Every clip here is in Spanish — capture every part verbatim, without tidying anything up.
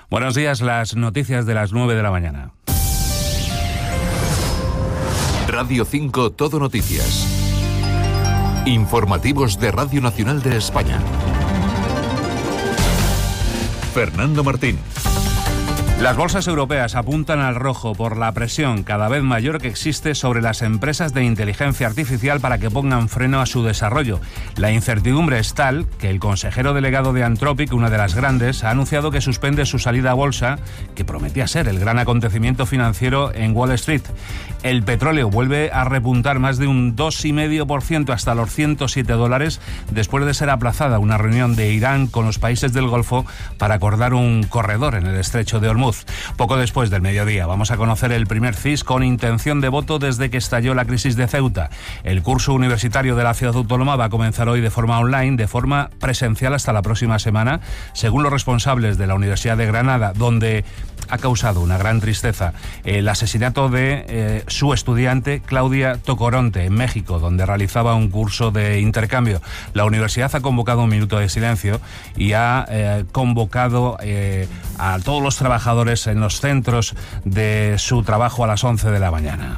Buenos días, las noticias de las nueve de la mañana. Radio cinco Todo Noticias. Informativos de Radio Nacional de España. Fernando Martín. Las bolsas europeas apuntan al rojo por la presión cada vez mayor que existe sobre las empresas de inteligencia artificial para que pongan freno a su desarrollo. La incertidumbre es tal que el consejero delegado de Anthropic, una de las grandes, ha anunciado que suspende su salida a bolsa, que prometía ser el gran acontecimiento financiero en Wall Street. El petróleo vuelve a repuntar más de un dos coma cinco por ciento hasta los ciento siete dólares después de ser aplazada una reunión de Irán con los países del Golfo para acordar un corredor en el estrecho de Hormuz. Poco después del mediodía vamos a conocer el primer C I S con intención de voto desde que estalló la crisis de Ceuta. El curso universitario de la ciudad autónoma va a comenzar hoy de forma online, de forma presencial hasta la próxima semana, según los responsables de la Universidad de Granada, donde ha causado una gran tristeza el asesinato de eh, su estudiante Claudia Tocoronte en México, donde realizaba un curso de intercambio. La universidad ha convocado un minuto de silencio y ha eh, convocado eh, a todos los trabajadores en los centros de su trabajo a las once de la mañana.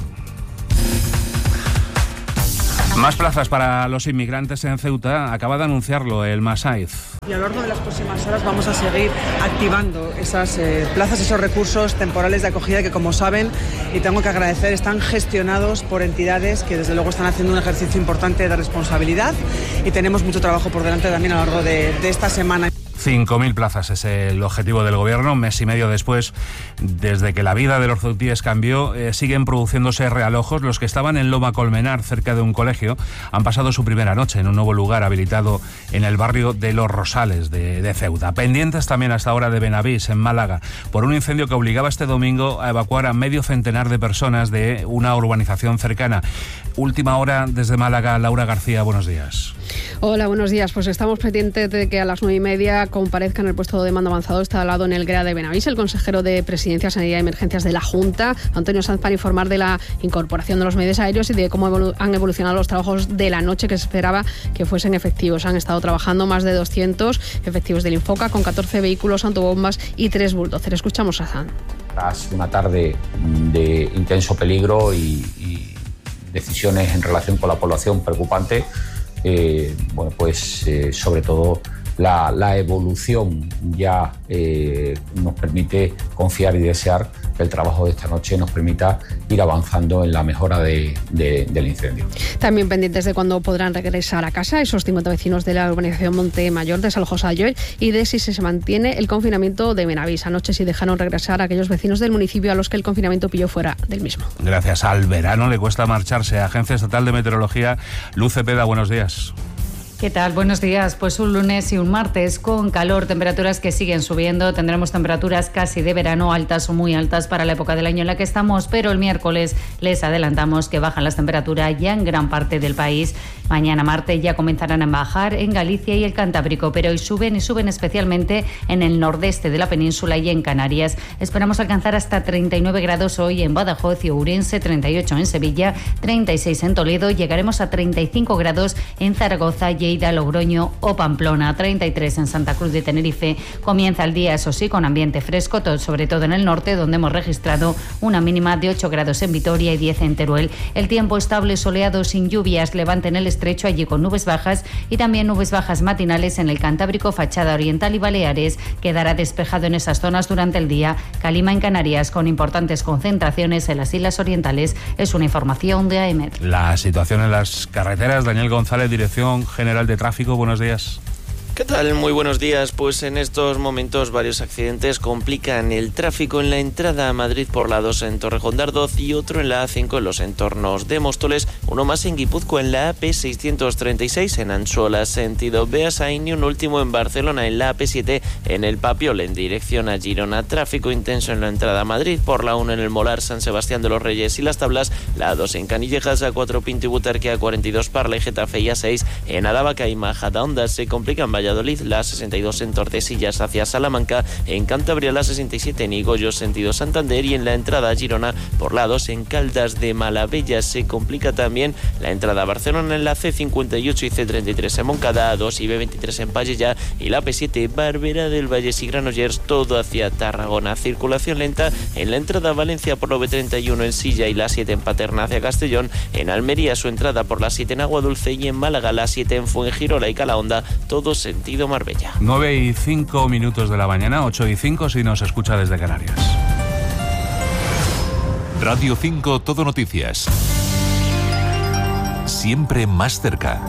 Más plazas para los inmigrantes en Ceuta, acaba de anunciarlo el Masaif. Y a lo largo de las próximas horas vamos a seguir activando esas eh, plazas, esos recursos temporales de acogida que, como saben, y tengo que agradecer, están gestionados por entidades que desde luego están haciendo un ejercicio importante de responsabilidad y tenemos mucho trabajo por delante también a lo largo de, de esta semana. cinco mil plazas es el objetivo del gobierno. Un mes y medio después, desde que la vida de los ceutíes cambió, eh, siguen produciéndose realojos. Los que estaban en Loma Colmenar, cerca de un colegio, han pasado su primera noche en un nuevo lugar habilitado en el barrio de Los Rosales de, de Ceuta. Pendientes también hasta ahora de Benavís, en Málaga, por un incendio que obligaba este domingo a evacuar a medio centenar de personas de una urbanización cercana. Última hora desde Málaga, Laura García, buenos días. Hola, buenos días. Pues estamos pendientes de que a las nueve y media comparezca en el puesto de mando avanzado instalado en el G R A de Benavís el consejero de Presidencia, Sanidad y Emergencias de la Junta, Antonio Sanz, para informar de la incorporación de los medios aéreos y de cómo evolu- han evolucionado los trabajos de la noche, que se esperaba que fuesen efectivos. Han estado trabajando más de doscientos efectivos del Infoca con catorce vehículos, autobombas y tres bulldozers. Escuchamos a Sanz. Tras una tarde de intenso peligro y, y decisiones en relación con la población preocupante, eh, bueno, pues eh, sobre todo La, la evolución ya eh, nos permite confiar y desear que el trabajo de esta noche nos permita ir avanzando en la mejora de, de, del incendio. También pendientes de cuándo podrán regresar a casa esos cincuenta vecinos de la urbanización Montemayor de Saljosa ayer y de si se mantiene el confinamiento de Benavís. Anoche sí dejaron regresar a aquellos vecinos del municipio a los que el confinamiento pilló fuera del mismo. Gracias al verano le cuesta marcharse. Agencia Estatal de Meteorología, Luz Cepeda, buenos días. ¿Qué tal? Buenos días. Pues un lunes y un martes con calor, temperaturas que siguen subiendo. Tendremos temperaturas casi de verano, altas o muy altas para la época del año en la que estamos, pero el miércoles les adelantamos que bajan las temperaturas ya en gran parte del país. Mañana martes ya comenzarán a bajar en Galicia y el Cantábrico, pero hoy suben y suben especialmente en el nordeste de la península y en Canarias. Esperamos alcanzar hasta treinta y nueve grados hoy en Badajoz y Ourense, treinta y ocho en Sevilla, treinta y seis en Toledo. Llegaremos a treinta y cinco grados en Zaragoza, Lleida, Logroño o Pamplona, treinta y tres en Santa Cruz de Tenerife. Comienza el día, eso sí, con ambiente fresco, todo, sobre todo en el norte, donde hemos registrado una mínima de ocho grados en Vitoria y diez en Teruel. El tiempo estable, soleado, sin lluvias, levante en el estrecho, allí con nubes bajas y también nubes bajas matinales en el Cantábrico, Fachada Oriental y Baleares. Quedará despejado en esas zonas durante el día. Calima en Canarias, con importantes concentraciones en las islas orientales. Es una información de A E M E T. La situación en las carreteras, Daniel González, Dirección General de Tráfico, buenos días. ¿Qué tal? Muy buenos días. Pues en estos momentos varios accidentes complican el tráfico en la entrada a Madrid por la dos en Torrejón de Ardoz y otro en la A cinco en los entornos de Móstoles, uno más en Guipúzcoa en la A P seiscientos treinta y seis en Ansola sentido Beasain y un último en Barcelona en la A P siete en el Papiol en dirección a Girona. Tráfico intenso en la entrada a Madrid por la uno en el Molar, San Sebastián de los Reyes y Las Tablas, la A dos en Canillejas, A cuatro Pinto y Butarque, A cuarenta y dos Parla y Getafe y A seis en Aravaca y Majadahonda. Se complican Valladolid Valladolid, la sesenta y dos en Tordesillas hacia Salamanca, en Cantabria la sesenta y siete en Higollos sentido Santander y en la entrada a Girona por la dos en Caldas de Malavella. Se complica también la entrada a Barcelona en la ce cincuenta y ocho y ce treinta y tres en Moncada, A dos y be veintitrés en Pallejà y la pe siete Barberá del Vallès y Granollers, todo hacia Tarragona. Circulación lenta en la entrada a Valencia por la be treinta y uno en Silla y la siete en Paterna hacia Castellón, en Almería su entrada por la siete en Aguadulce y en Málaga la siete en Fuengirola y Calahonda, todo sentido Marbella. nueve y cinco minutos de la mañana, ocho y cinco si nos escucha desde Canarias. Radio cinco Todo Noticias. Siempre más cerca.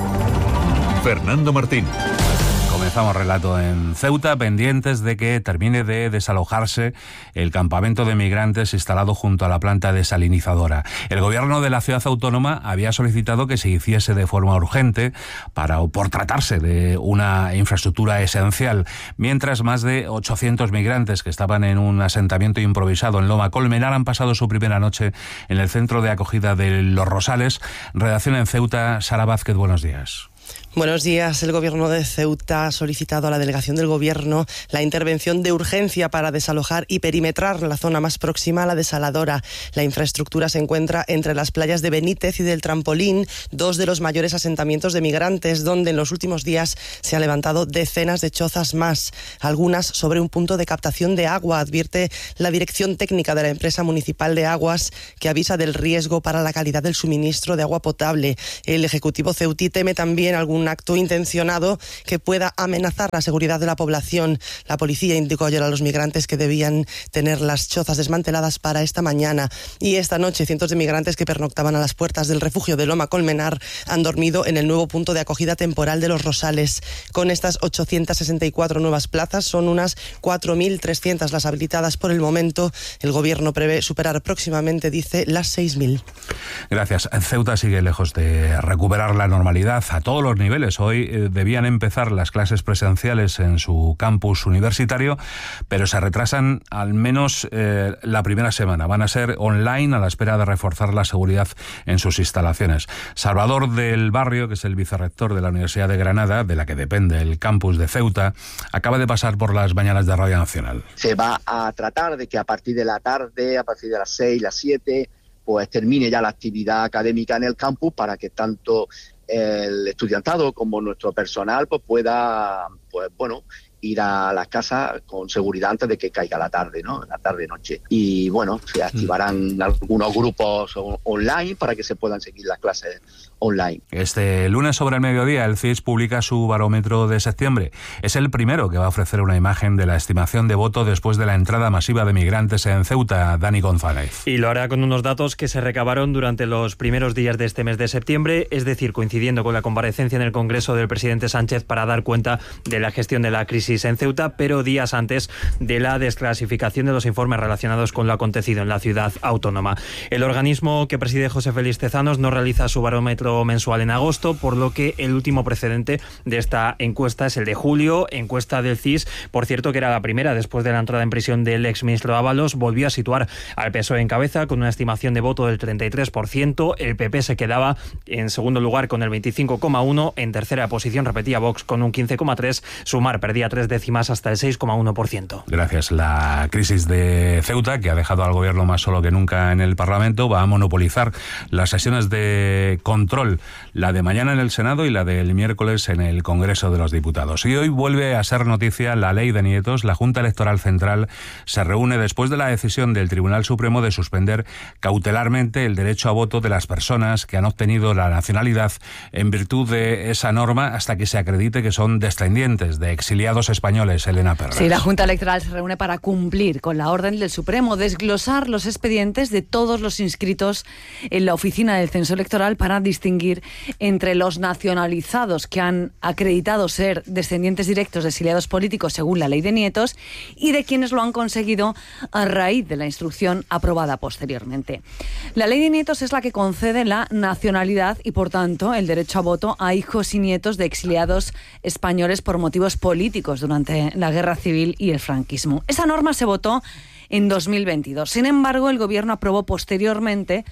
Fernando Martín. Comenzamos relato en Ceuta, pendientes de que termine de desalojarse el campamento de migrantes instalado junto a la planta desalinizadora. El gobierno de la ciudad autónoma había solicitado que se hiciese de forma urgente para, por tratarse de una infraestructura esencial, mientras más de ochocientos migrantes que estaban en un asentamiento improvisado en Loma Colmenar han pasado su primera noche en el centro de acogida de Los Rosales. Redacción en Ceuta, Sara Vázquez, buenos días. Buenos días. El Gobierno de Ceuta ha solicitado a la delegación del Gobierno la intervención de urgencia para desalojar y perimetrar la zona más próxima a la desaladora. La infraestructura se encuentra entre las playas de Benítez y del Trampolín, dos de los mayores asentamientos de migrantes, donde en los últimos días se han levantado decenas de chozas más, algunas sobre un punto de captación de agua, advierte la dirección técnica de la empresa municipal de aguas, que avisa del riesgo para la calidad del suministro de agua potable. El Ejecutivo ceutí teme también algún acto intencionado que pueda amenazar la seguridad de la población. La policía indicó ayer a los migrantes que debían tener las chozas desmanteladas para esta mañana. Y esta noche cientos de migrantes que pernoctaban a las puertas del refugio de Loma Colmenar han dormido en el nuevo punto de acogida temporal de Los Rosales. Con estas ochocientas sesenta y cuatro nuevas plazas, son unas cuatro mil trescientas las habilitadas por el momento. El Gobierno prevé superar próximamente, dice, las seis mil. Gracias. Ceuta sigue lejos de recuperar la normalidad a todos los niveles. Hoy eh, debían empezar las clases presenciales en su campus universitario, pero se retrasan al menos eh, la primera semana. Van a ser online a la espera de reforzar la seguridad en sus instalaciones. Salvador del Barrio, que es el vicerrector de la Universidad de Granada, de la que depende el campus de Ceuta, acaba de pasar por las mañanas de Radio Nacional. Se va a tratar de que a partir de la tarde, a partir de las seis, las siete, pues termine ya la actividad académica en el campus para que tanto el estudiantado como nuestro personal pues pueda, pues bueno, ir a las casas con seguridad antes de que caiga la tarde, ¿no? La tarde-noche. Y bueno, se activarán mm. algunos grupos online para que se puedan seguir las clases online. Este lunes sobre el mediodía el C I S publica su barómetro de septiembre. Es el primero que va a ofrecer una imagen de la estimación de voto después de la entrada masiva de migrantes en Ceuta. Dani González. Y lo hará con unos datos que se recabaron durante los primeros días de este mes de septiembre, es decir, coincidiendo con la comparecencia en el Congreso del presidente Sánchez para dar cuenta de la gestión de la crisis en Ceuta, pero días antes de la desclasificación de los informes relacionados con lo acontecido en la ciudad autónoma. El organismo que preside José Félix Tezanos no realiza su barómetro mensual en agosto, por lo que el último precedente de esta encuesta es el de julio, encuesta del C I S, por cierto que era la primera después de la entrada en prisión del exministro Ábalos. Volvió a situar al P S O E en cabeza con una estimación de voto del treinta y tres por ciento, el P P se quedaba en segundo lugar con el veinticinco coma uno, en tercera posición repetía Vox con un quince coma tres, Sumar perdía tres décimas hasta el seis coma uno por ciento. Gracias. La crisis de Ceuta, que ha dejado al gobierno más solo que nunca en el Parlamento, va a monopolizar las sesiones de control, la de mañana en el Senado y la del miércoles en el Congreso de los Diputados. Y hoy vuelve a ser noticia la ley de nietos. La Junta Electoral Central se reúne después de la decisión del Tribunal Supremo de suspender cautelarmente el derecho a voto de las personas que han obtenido la nacionalidad en virtud de esa norma hasta que se acredite que son descendientes de exiliados españoles. Elena Perras. Sí, la Junta Electoral se reúne para cumplir con la orden del Supremo, desglosar los expedientes de todos los inscritos en la oficina del censo electoral para distinguir entre los nacionalizados que han acreditado ser descendientes directos de exiliados políticos según la ley de nietos y de quienes lo han conseguido a raíz de la instrucción aprobada posteriormente. La ley de nietos es la que concede la nacionalidad y, por tanto, el derecho a voto a hijos y nietos de exiliados españoles por motivos políticos durante la Guerra Civil y el franquismo. Esa norma se votó en dos mil veintidós. Sin embargo, el Gobierno aprobó posteriormente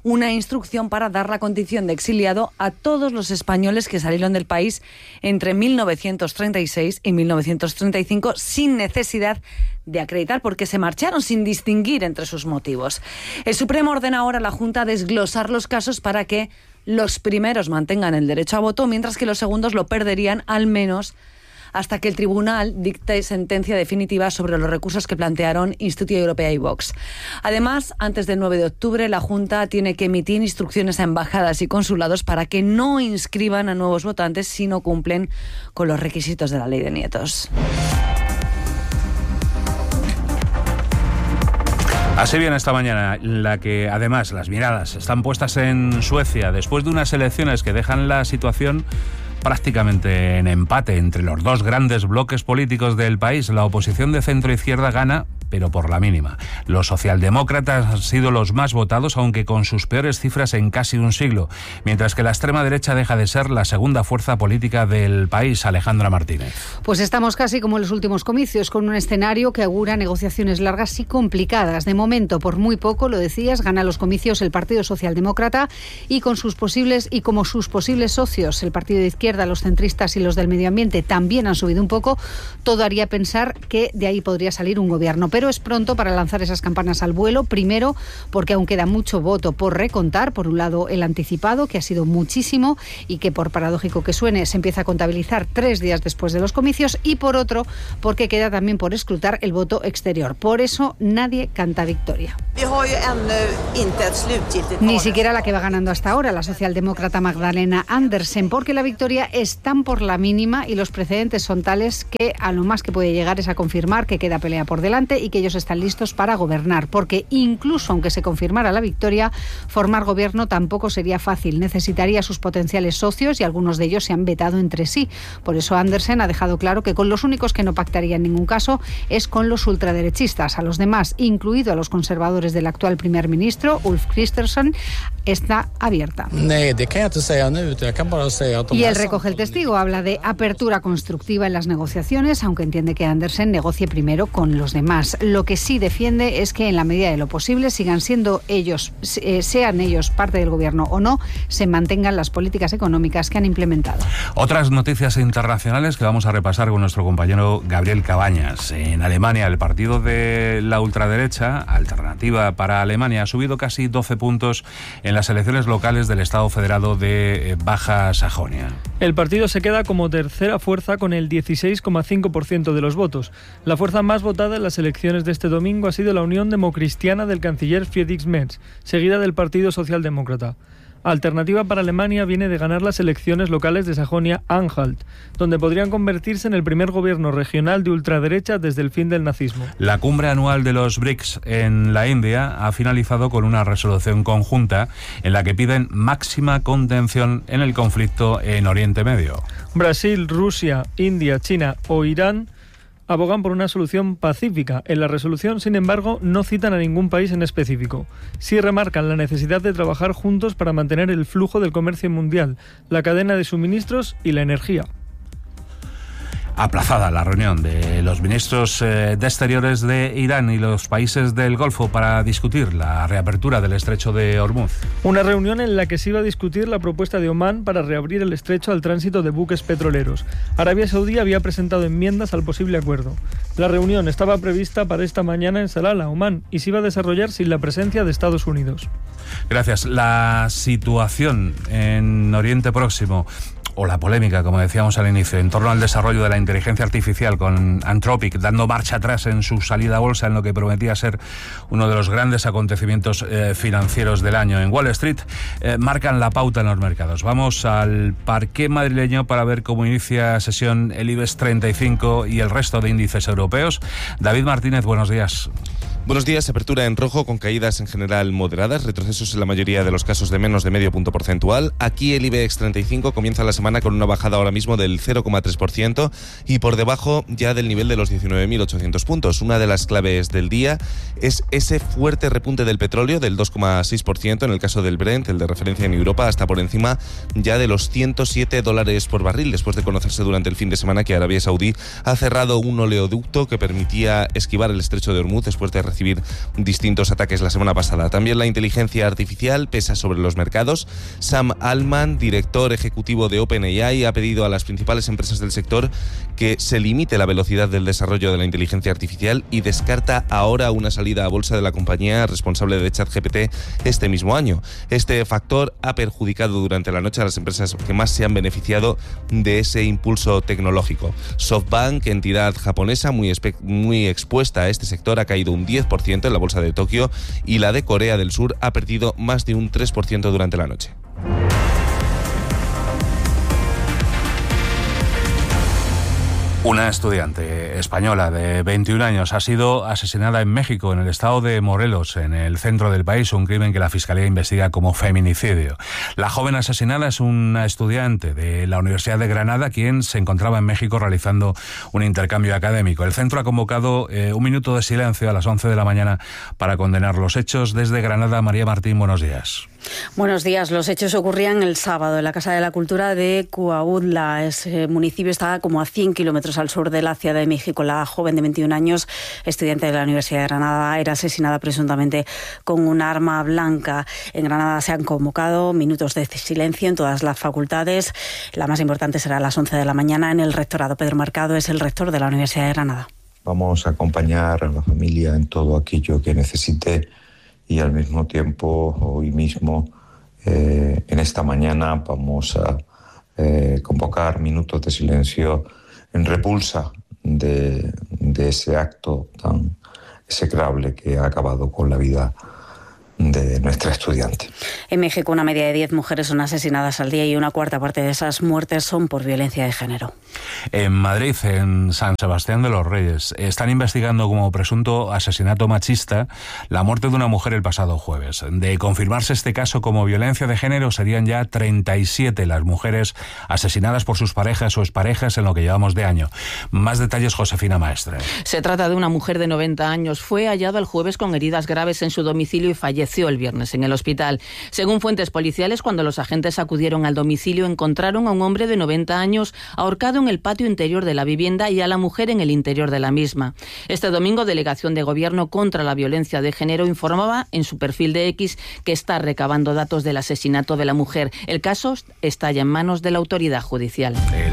una instrucción para dar la condición de exiliado a todos los españoles que salieron del país entre mil novecientos treinta y seis y mil novecientos treinta y cinco sin necesidad de acreditar, porque se marcharon sin distinguir entre sus motivos. El Supremo ordena ahora a la Junta desglosar los casos para que los primeros mantengan el derecho a voto, mientras que los segundos lo perderían, al menos hasta que el tribunal dicte sentencia definitiva sobre los recursos que plantearon Instituto Europea y Vox. Además, antes del nueve de octubre, la Junta tiene que emitir instrucciones a embajadas y consulados para que no inscriban a nuevos votantes si no cumplen con los requisitos de la ley de nietos. Así viene esta mañana, en la que además las miradas están puestas en Suecia después de unas elecciones que dejan la situación prácticamente en empate entre los dos grandes bloques políticos del país. La oposición de centro-izquierda gana, pero por la mínima. Los socialdemócratas han sido los más votados, aunque con sus peores cifras en casi un siglo, mientras que la extrema derecha deja de ser la segunda fuerza política del país. Alejandra Martínez. Pues estamos casi como en los últimos comicios, con un escenario que augura negociaciones largas y complicadas. De momento, por muy poco, lo decías, gana los comicios el Partido Socialdemócrata y con sus posibles y como sus posibles socios, el Partido de Izquierda, los centristas y los del medio ambiente, también han subido un poco. Todo haría pensar que de ahí podría salir un gobierno. Pero es pronto para lanzar esas campanas al vuelo, primero porque aún queda mucho voto por reconttar. Por un lado, el anticipado, que ha sido muchísimo y que, por paradójico que suene, se empieza a contabilizar tres días después de los comicios, y por otro, porque queda también por escrutar el voto exterior. Por eso nadie canta victoria. Ni siquiera la que va ganando hasta ahora, la socialdemócrata Magdalena Andersen, porque la victoria es tan por la mínima y los precedentes son tales que a lo más que puede llegar es a confirmar que queda pelea por delante y que ellos están listos para gobernar, porque incluso aunque se confirmara la victoria, formar gobierno tampoco sería fácil. Necesitaría sus potenciales socios y algunos de ellos se han vetado entre sí. Por eso Andersen ha dejado claro que con los únicos que no pactaría en ningún caso es con los ultraderechistas. A los demás, incluido a los conservadores del actual primer ministro, Ulf Kristersson, está abierta. Y él recoge el testigo, habla de apertura constructiva en las negociaciones, aunque entiende que Andersen negocie primero con los demás. Lo que sí defiende es que en la medida de lo posible sigan siendo ellos, eh, sean ellos parte del gobierno o no, se mantengan las políticas económicas que han implementado. Otras noticias internacionales que vamos a repasar con nuestro compañero Gabriel Cabañas. En Alemania, el partido de la ultraderecha, Alternativa para Alemania, ha subido casi doce puntos en las elecciones locales del Estado Federado de Baja Sajonia. El partido se queda como tercera fuerza con el dieciséis coma cinco por ciento de los votos. La fuerza más votada en las elecciones de este domingo ha sido la Unión Democristiana del canciller Friedrich Merz, seguida del Partido Socialdemócrata. Alternativa para Alemania viene de ganar las elecciones locales de Sajonia-Anhalt, donde podrían convertirse en el primer gobierno regional de ultraderecha desde el fin del nazismo. La cumbre anual de los B R I C S en la India ha finalizado con una resolución conjunta en la que piden máxima contención en el conflicto en Oriente Medio. Brasil, Rusia, India, China o Irán abogan por una solución pacífica. En la resolución, sin embargo, no citan a ningún país en específico. Sí remarcan la necesidad de trabajar juntos para mantener el flujo del comercio mundial, la cadena de suministros y la energía. Aplazada la reunión de los ministros eh, de Exteriores de Irán y los países del Golfo para discutir la reapertura del estrecho de Hormuz. Una reunión en la que se iba a discutir la propuesta de Omán para reabrir el estrecho al tránsito de buques petroleros. Arabia Saudí había presentado enmiendas al posible acuerdo. La reunión estaba prevista para esta mañana en Salalah, Omán, y se iba a desarrollar sin la presencia de Estados Unidos. Gracias. La situación en Oriente Próximo, o la polémica, como decíamos al inicio, en torno al desarrollo de la inteligencia artificial, con Anthropic dando marcha atrás en su salida a bolsa en lo que prometía ser uno de los grandes acontecimientos eh, financieros del año en Wall Street, eh, marcan la pauta en los mercados. Vamos al parqué madrileño para ver cómo inicia sesión el IBEX treinta y cinco y el resto de índices europeos. David Martínez, buenos días. Buenos días. Apertura en rojo con caídas en general moderadas, retrocesos en la mayoría de los casos de menos de medio punto porcentual. Aquí el IBEX treinta y cinco comienza la semana semana, con una bajada ahora mismo del cero coma tres por ciento y por debajo ya del nivel de los diecinueve mil ochocientos puntos. Una de las claves del día es ese fuerte repunte del petróleo del dos coma seis por ciento, en el caso del Brent, el de referencia en Europa, hasta por encima ya de los ciento siete dólares por barril, después de conocerse durante el fin de semana que Arabia Saudí ha cerrado un oleoducto que permitía esquivar el estrecho de Hormuz después de recibir distintos ataques la semana pasada. También la inteligencia artificial pesa sobre los mercados. Sam Altman, director ejecutivo de OpenAI, ha pedido a las principales empresas del sector que se limite la velocidad del desarrollo de la inteligencia artificial y descarta ahora una salida a bolsa de la compañía responsable de ChatGPT este mismo año. Este factor ha perjudicado durante la noche a las empresas que más se han beneficiado de ese impulso tecnológico. SoftBank, entidad japonesa muy, muy expuesta a este sector, ha caído un diez por ciento en la bolsa de Tokio, y la de Corea del Sur ha perdido más de un tres por ciento durante la noche. Una estudiante española de veintiún años ha sido asesinada en México, en el estado de Morelos, en el centro del país, un crimen que la Fiscalía investiga como feminicidio. La joven asesinada es una estudiante de la Universidad de Granada, quien se encontraba en México realizando un intercambio académico. El centro ha convocado eh, un minuto de silencio a las once de la mañana para condenar los hechos. Desde Granada, María Martín, buenos días. Buenos días. Los hechos ocurrían el sábado en la Casa de la Cultura de Cuautla. Ese municipio está como a cien kilómetros al sur de la Ciudad de México. La joven de veintiún años, estudiante de la Universidad de Granada, era asesinada presuntamente con un arma blanca. En Granada se han convocado minutos de silencio en todas las facultades. La más importante será a las once de la mañana en el rectorado. Pedro Mercado es el rector de la Universidad de Granada. Vamos a acompañar a la familia en todo aquello que necesite. Y al mismo tiempo, hoy mismo, eh, en esta mañana, vamos a eh, convocar minutos de silencio en repulsa de, de ese acto tan execrable que ha acabado con la vida de nuestra estudiante. En México, una media de diez mujeres son asesinadas al día y una cuarta parte de esas muertes son por violencia de género. En Madrid, en San Sebastián de los Reyes, están investigando como presunto asesinato machista la muerte de una mujer el pasado jueves. De confirmarse este caso como violencia de género, serían ya treinta y siete las mujeres asesinadas por sus parejas o exparejas en lo que llevamos de año. Más detalles, Josefina Maestre. Se trata de una mujer de noventa años. Fue hallada el jueves con heridas graves en su domicilio y falleció el viernes en el hospital. Según fuentes policiales, cuando los agentes acudieron al domicilio, encontraron a un hombre de noventa años ahorcado en el patio interior de la vivienda y a la mujer en el interior de la misma. Este domingo, Delegación de Gobierno contra la Violencia de Género informaba en su perfil de X que está recabando datos del asesinato de la mujer. El caso está ya en manos de la autoridad judicial. El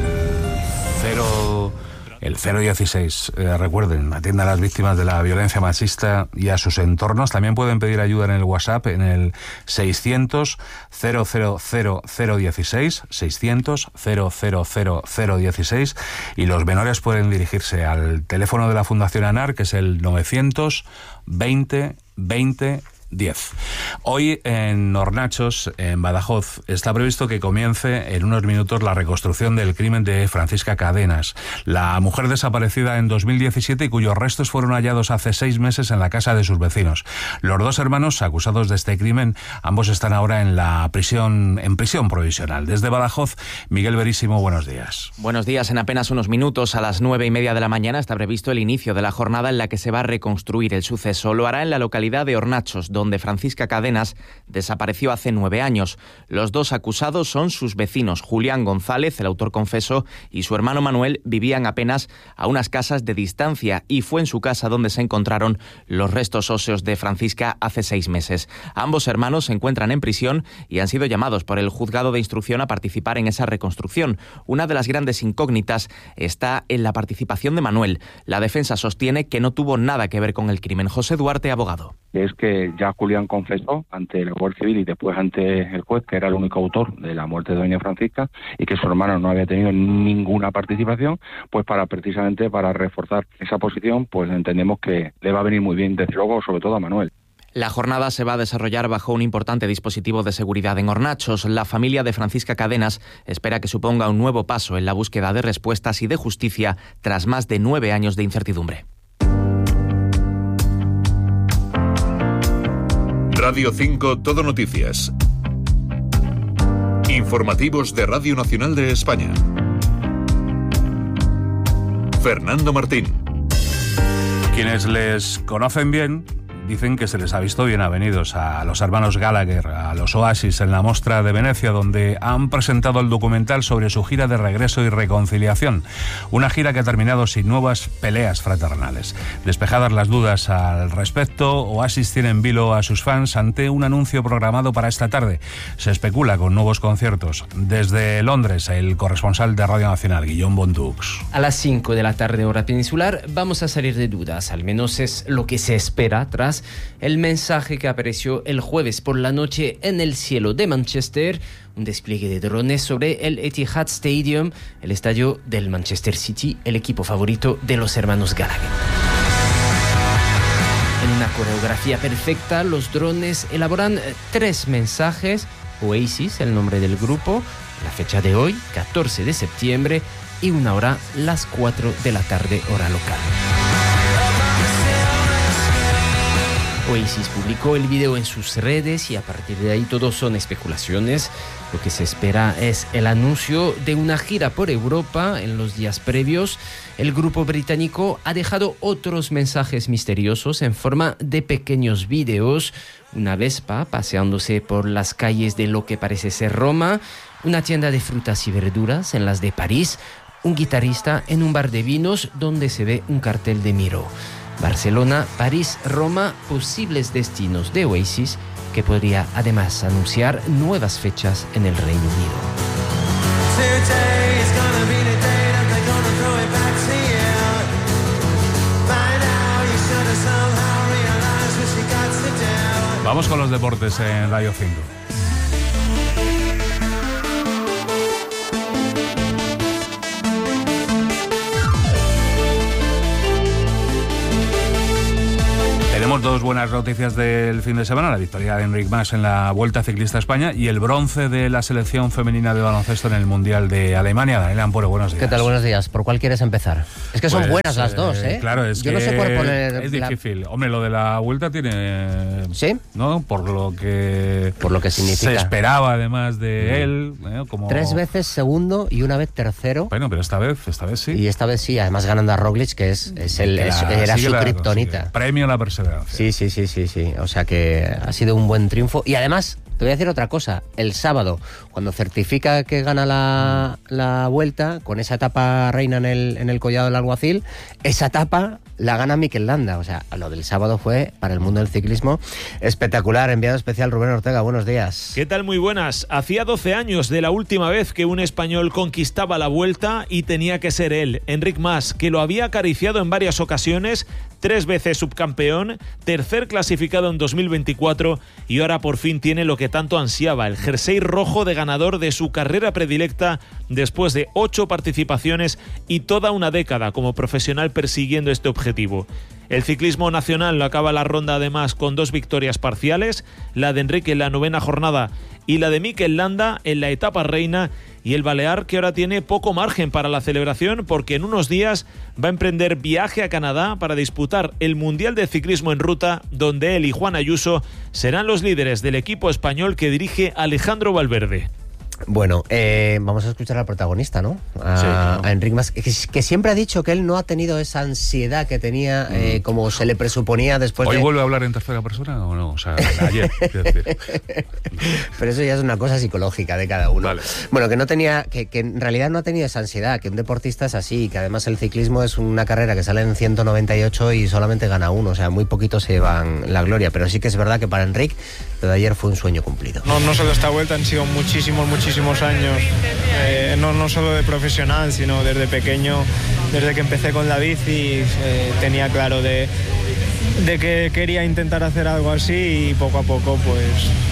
cero... El cero dieciséis, eh, recuerden, atienda a las víctimas de la violencia machista y a sus entornos. También pueden pedir ayuda en el WhatsApp en el seiscientos cero cero cero cero dieciséis, seiscientos cero cero cero cero dieciséis, y los menores pueden dirigirse al teléfono de la Fundación ANAR, que es el novecientos veinte veinte diez. Hoy en Hornachos, en Badajoz, está previsto que comience en unos minutos la reconstrucción del crimen de Francisca Cadenas, la mujer desaparecida en dos mil diecisiete y cuyos restos fueron hallados hace seis meses en la casa de sus vecinos. Los dos hermanos acusados de este crimen, ambos están ahora en la prisión, en prisión provisional. Desde Badajoz, Miguel Verísimo, buenos días. Buenos días. En apenas unos minutos, a las nueve y media de la mañana, está previsto el inicio de la jornada en la que se va a reconstruir el suceso. Lo hará en la localidad de Hornachos, donde donde Francisca Cadenas desapareció hace nueve años. Los dos acusados son sus vecinos. Julián González, el autor confeso, y su hermano Manuel vivían apenas a unas casas de distancia y fue en su casa donde se encontraron los restos óseos de Francisca hace seis meses. Ambos hermanos se encuentran en prisión y han sido llamados por el juzgado de instrucción a participar en esa reconstrucción. Una de las grandes incógnitas está en la participación de Manuel. La defensa sostiene que no tuvo nada que ver con el crimen. José Duarte, abogado. Es que ya Julián confesó ante la Guardia Civil y después ante el juez que era el único autor de la muerte de doña Francisca y que su hermano no había tenido ninguna participación, pues para precisamente para reforzar esa posición, pues entendemos que le va a venir muy bien, desde luego, sobre todo a Manuel. La jornada se va a desarrollar bajo un importante dispositivo de seguridad en Hornachos. La familia de Francisca Cadenas espera que suponga un nuevo paso en la búsqueda de respuestas y de justicia tras más de nueve años de incertidumbre. Radio cinco Todo Noticias. Informativos de Radio Nacional de España. Fernando Martín. Quienes les conocen bien dicen que se les ha visto bien avenidos a los hermanos Gallagher, a los Oasis, en la Mostra de Venecia, donde han presentado el documental sobre su gira de regreso y reconciliación. Una gira que ha terminado sin nuevas peleas fraternales. Despejadas las dudas al respecto, Oasis tiene en vilo a sus fans ante un anuncio programado para esta tarde. Se especula con nuevos conciertos. Desde Londres, el corresponsal de Radio Nacional, Guillaume Bondux. A las cinco de la tarde, hora peninsular, vamos a salir de dudas. Al menos es lo que se espera tras el mensaje que apareció el jueves por la noche en el cielo de Manchester, un despliegue de drones sobre el Etihad Stadium, el estadio del Manchester City, el equipo favorito de los hermanos Gallagher. En una coreografía perfecta, los drones elaboran tres mensajes: Oasis, el nombre del grupo, la fecha de hoy, catorce de septiembre, y una hora, las cuatro de la tarde, hora local. Oasis publicó el video en sus redes y a partir de ahí todo son especulaciones. Lo que se espera es el anuncio de una gira por Europa en los días previos. El grupo británico ha dejado otros mensajes misteriosos en forma de pequeños videos. Una Vespa paseándose por las calles de lo que parece ser Roma, una tienda de frutas y verduras en las de París, un guitarrista en un bar de vinos donde se ve un cartel de Miro. Barcelona, París, Roma, posibles destinos de Oasis, que podría además anunciar nuevas fechas en el Reino Unido. Vamos con los deportes en Radio cinco. Tenemos dos buenas noticias del fin de semana: la victoria de Enric Mas en la Vuelta Ciclista a España y el bronce de la selección femenina de baloncesto en el Mundial de Alemania. Daniela Ampuero, buenos días. ¿Qué tal? Buenos días. ¿Por cuál quieres empezar? Es que son pues, buenas las dos, ¿eh? Claro, es Yo que no sé por poner es la... difícil. Hombre, lo de la Vuelta tiene... ¿Sí? ¿No? Por lo que... Por lo que significa. Se esperaba además de él. ¿eh? Como... Tres veces segundo y una vez tercero. Bueno, pero esta vez, esta vez sí. Y esta vez sí, además ganando a Roglic, que es, es el, es, era su kriptonita. Premio a la perseverancia. Sí, sí, sí, sí, sí. O sea que ha sido un buen triunfo. Y además, te voy a decir otra cosa. El sábado, cuando certifica que gana la, la Vuelta, con esa etapa reina en el, en el Collado del Alguacil, esa etapa la gana Mikel Landa. O sea, lo del sábado fue, para el mundo del ciclismo, espectacular. Enviado especial Rubén Ortega, buenos días. ¿Qué tal? Muy buenas. Hacía doce años de la última vez que un español conquistaba la Vuelta y tenía que ser él, Enric Mas, que lo había acariciado en varias ocasiones, tres veces subcampeón, tercer clasificado en dos mil veinticuatro y ahora por fin tiene lo que tanto ansiaba, el jersey rojo de ganador de su carrera predilecta después de ocho participaciones y toda una década como profesional persiguiendo este objetivo. El ciclismo nacional lo acaba la ronda además con dos victorias parciales, la de Enrique en la novena jornada y la de Mikel Landa en la etapa reina, y el balear que ahora tiene poco margen para la celebración porque en unos días va a emprender viaje a Canadá para disputar el Mundial de Ciclismo en Ruta, donde él y Juan Ayuso serán los líderes del equipo español que dirige Alejandro Valverde. Bueno, eh, vamos a escuchar al protagonista, ¿no? A, sí, claro. a Enric Mas, que, que siempre ha dicho que él no ha tenido esa ansiedad que tenía, mm. eh, como se le presuponía después ¿Hoy de... vuelve a hablar en tercera persona o no? O sea, ayer, quiero decir. Pero eso ya es una cosa psicológica de cada uno. Vale. Bueno, que no tenía, que, que en realidad no ha tenido esa ansiedad, que un deportista es así, que además el ciclismo es una carrera que sale en ciento noventa y ocho y solamente gana uno, o sea, muy poquitos se llevan la gloria, pero sí que es verdad que para Enric lo de ayer fue un sueño cumplido. No, no solo esta vuelta, han sido muchísimos, muchísimos años, eh, no, no solo de profesional, sino desde pequeño, desde que empecé con la bici, eh, tenía claro de, de que quería intentar hacer algo así y poco a poco pues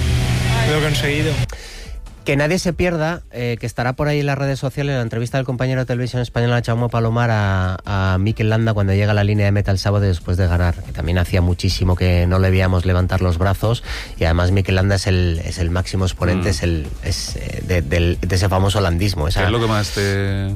lo he conseguido. Que nadie se pierda, eh, que estará por ahí en las redes sociales, la entrevista del compañero de televisión española Jaume Palomar a, a Mikel Landa cuando llega a la línea de meta el sábado después de ganar, que también hacía muchísimo que no le veíamos levantar los brazos, y además Mikel Landa es el, es el máximo exponente mm. es el, es, eh, de, de, de ese famoso landismo. Esa... ¿Qué es lo que más te,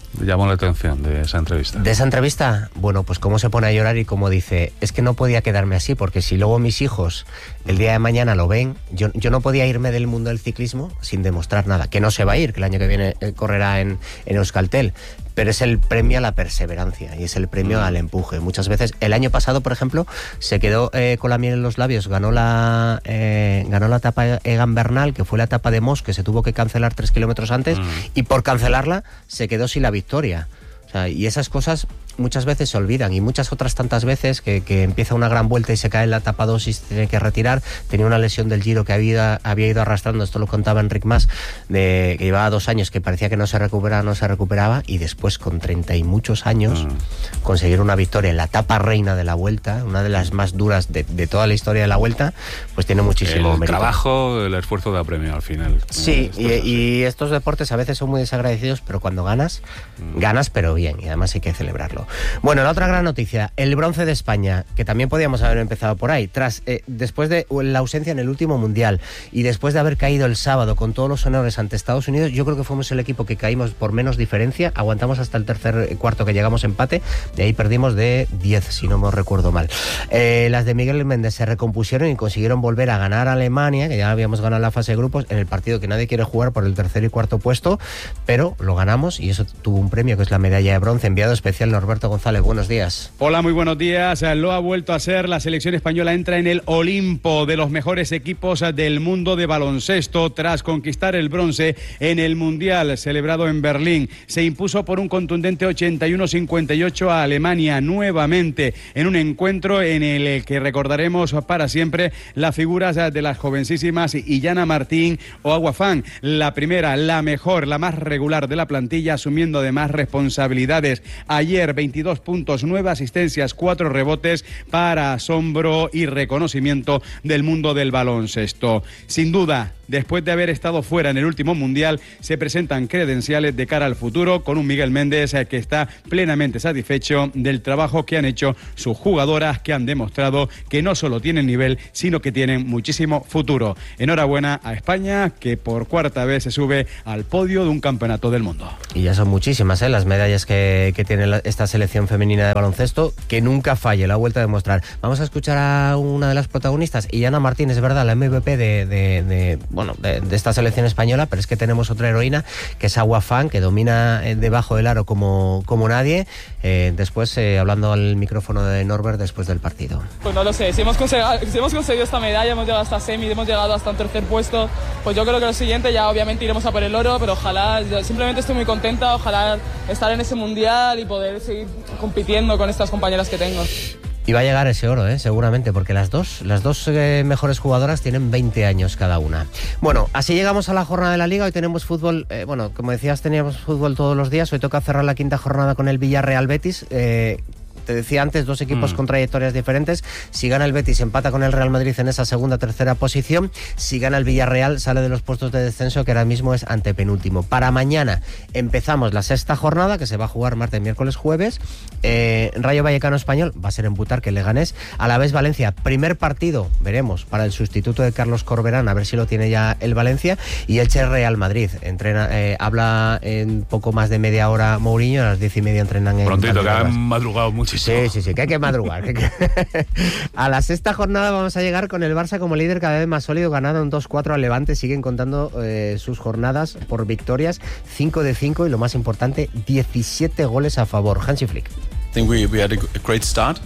llamó la atención de esa entrevista? De esa entrevista, bueno, pues cómo se pone a llorar y cómo dice, es que no podía quedarme así, porque si luego mis hijos el día de mañana lo ven, yo, yo no podía irme del mundo del ciclismo sin demostrar nada, que no se va a ir, que el año que viene correrá en, en Euskaltel, pero es el premio a la perseverancia y es el premio al empuje. Muchas veces, el año pasado, por ejemplo, se quedó eh, con la miel en los labios, ganó la eh, ganó la etapa Egan Bernal, que fue la etapa de Mos, que se tuvo que cancelar tres kilómetros antes, mm. y por cancelarla se quedó sin la victoria. O sea, y esas cosas muchas veces se olvidan, y muchas otras tantas veces que, que empieza una gran vuelta y se cae en la etapa dos y se tiene que retirar. Tenía una lesión del Giro que había, había ido arrastrando, esto lo contaba Enric Mas, de, que llevaba dos años, que parecía que no se recuperaba, no se recuperaba, y después con treinta y muchos años mm. conseguir una victoria en la etapa reina de la Vuelta, una de las más duras de, de toda la historia de la Vuelta, pues tiene muchísimo el mérito. El trabajo, el esfuerzo da premio al final. Sí, y, y estos deportes a veces son muy desagradecidos, pero cuando ganas, mm. ganas pero bien, y además hay que celebrarlo. Bueno, la otra gran noticia, el bronce de España, que también podíamos haber empezado por ahí, tras eh, después de la ausencia en el último mundial y después de haber caído el sábado con todos los honores ante Estados Unidos, yo creo que fuimos el equipo que caímos por menos diferencia, aguantamos hasta el tercer cuarto que llegamos empate, de ahí perdimos de diez, si no me recuerdo mal. Eh, las de Miguel Méndez se recompusieron y consiguieron volver a ganar a Alemania, que ya habíamos ganado la fase de grupos, en el partido que nadie quiere jugar por el tercer y cuarto puesto, pero lo ganamos y eso tuvo un premio, que es la medalla de bronce. Enviado especial Norberto González, buenos días. Hola, muy buenos días. Lo ha vuelto a ser, la selección española entra en el Olimpo de los mejores equipos del mundo de baloncesto tras conquistar el bronce en el Mundial celebrado en Berlín. Se impuso por un contundente ochenta y uno a cincuenta y ocho a Alemania, nuevamente en un encuentro en el que recordaremos para siempre las figuras de las jovencísimas Iyana Martín o Agua Fan, la primera, la mejor, la más regular de la plantilla, asumiendo además responsabilidades. Ayer veintidós puntos, nueve asistencias, cuatro rebotes, para asombro y reconocimiento del mundo del baloncesto. Sin duda, después de haber estado fuera en el último mundial, se presentan credenciales de cara al futuro con un Miguel Méndez que está plenamente satisfecho del trabajo que han hecho sus jugadoras, que han demostrado que no solo tienen nivel, sino que tienen muchísimo futuro. Enhorabuena a España, que por cuarta vez se sube al podio de un campeonato del mundo. Y ya son muchísimas ¿eh? las medallas que, que tiene la, esta selección femenina de baloncesto, que nunca falle, la ha vuelto a demostrar. Vamos a escuchar a una de las protagonistas, Iyana Martín, es verdad, la M V P de... de, de bueno, de, de esta selección española, pero es que tenemos otra heroína, que es Agua Fan, que domina eh, debajo del aro como, como nadie. Eh, después, eh, hablando al micrófono de Norbert después del partido. Pues no lo sé, si hemos, conseguido, si hemos conseguido esta medalla, hemos llegado hasta semi, hemos llegado hasta un tercer puesto, pues yo creo que lo siguiente ya obviamente iremos a por el oro, pero ojalá, yo simplemente estoy muy contenta, ojalá estar en ese mundial y poder seguir compitiendo con estas compañeras que tengo. Y va a llegar ese oro, ¿eh? seguramente, porque las dos, las dos eh, mejores jugadoras tienen veinte años cada una. Bueno, así llegamos a la jornada de la Liga. Hoy tenemos fútbol, eh, bueno, como decías, teníamos fútbol todos los días. Hoy toca cerrar la quinta jornada con el Villarreal Betis. Eh, Te decía antes, dos equipos mm. con trayectorias diferentes. Si gana el Betis, empata con el Real Madrid en esa segunda, tercera posición. Si gana el Villarreal, sale de los puestos de descenso, que ahora mismo es antepenúltimo. Para mañana empezamos la sexta jornada, que se va a jugar martes, miércoles, jueves. Eh, Rayo Vallecano Español, va a ser en Butar, que Leganés. A la vez Valencia, primer partido, veremos, para el sustituto de Carlos Corberán, a ver si lo tiene ya el Valencia. Y Elche Real Madrid. Entrena, eh, habla en poco más de media hora Mourinho, a las diez y media entrenan en... Prontito, que han madrugado muchísimo. Sí, sí, sí, que hay que madrugar. Que hay que... A la sexta jornada vamos a llegar con el Barça como líder cada vez más sólido, ganado un dos cuatro al Levante. Siguen contando eh, sus jornadas por victorias, cinco de cinco, y lo más importante, diecisiete goles a favor. Hansi Flick. I think we, we had a great start.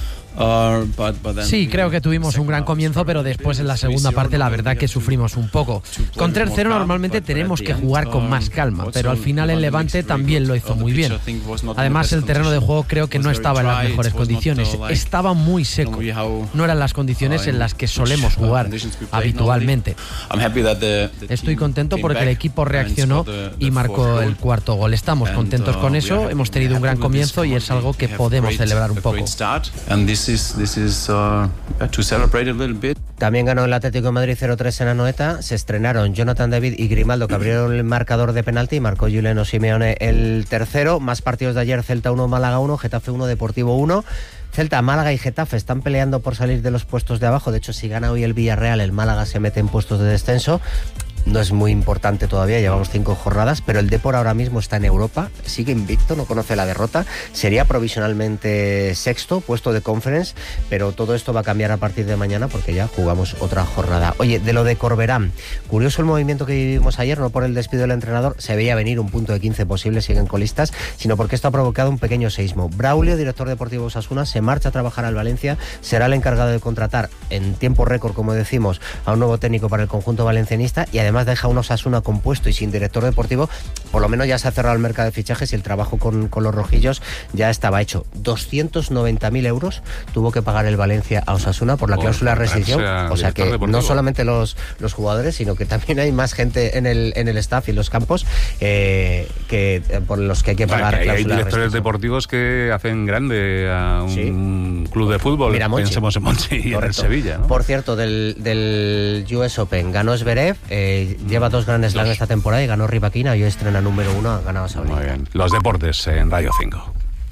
Sí, creo que tuvimos un gran comienzo, pero después en la segunda parte la verdad que sufrimos un poco. Con tres cero normalmente tenemos que jugar con más calma, pero al final el Levante también lo hizo muy bien. Además, el terreno de juego creo que no estaba en las mejores condiciones, estaba muy seco. No eran las condiciones en las que solemos jugar habitualmente. Estoy contento porque el equipo reaccionó y marcó el cuarto gol. Estamos contentos con eso, hemos tenido un gran comienzo y es algo que podemos celebrar un poco. This is, this is, uh, to celebrate a little bit. También ganó el Atlético de Madrid cero tres en Anoeta. Se estrenaron Jonathan David y Grimaldo, que abrieron el marcador de penalti, y marcó Juliano Simeone el tercero. Más partidos de ayer: Celta uno, Málaga uno, Getafe uno, Deportivo uno. Celta, Málaga y Getafe están peleando por salir de los puestos de abajo. De hecho, si gana hoy el Villarreal, el Málaga se mete en puestos de descenso. no es muy importante todavía, llevamos cinco jornadas, pero el Depor ahora mismo está en Europa, sigue invicto, no conoce la derrota, sería provisionalmente sexto, puesto de Conference, pero todo esto va a cambiar a partir de mañana porque ya jugamos otra jornada. Oye, de lo de Corberán, curioso el movimiento que vivimos ayer, no por el despido del entrenador, se veía venir un punto de quince posible, siguen colistas, sino porque esto ha provocado un pequeño seísmo. Braulio, director deportivo de Osasuna, se marcha a trabajar al Valencia, será el encargado de contratar en tiempo récord, como decimos, a un nuevo técnico para el conjunto valencianista, y además deja un Osasuna compuesto y sin director deportivo. Por lo menos ya se ha cerrado el mercado de fichajes y el trabajo con, con los rojillos ya estaba hecho. doscientos noventa mil euros tuvo que pagar el Valencia a Osasuna por la cláusula de rescisión, o sea que deportivo. No solamente los, los jugadores, sino que también hay más gente en el, en el staff y en los campos eh, que por los que hay que pagar. Bueno, que hay cláusula directores de deportivos que hacen grande a un sí. club de fútbol. Mira, Monchi. Pensemos en Monchi y en el Sevilla, ¿no? Por cierto, del, del U S Open ganó Zverev, eh, lleva dos grandes slams esta temporada y ganó Rybakina, y hoy estrena número uno, ha ganado Sabrina. Muy bien. Los deportes en Radio cinco.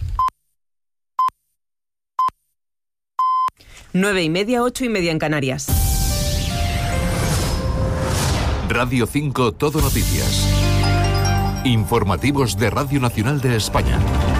Nueve y media, ocho y media en Canarias. Radio cinco Todo Noticias. Informativos de Radio Nacional de España.